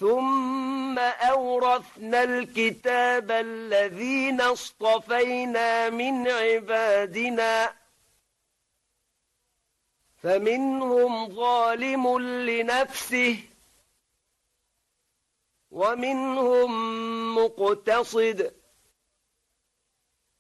ثم أورثنا الكتاب الذين اصطفينا من عبادنا فمنهم ظالم لنفسه ومنهم مقتصد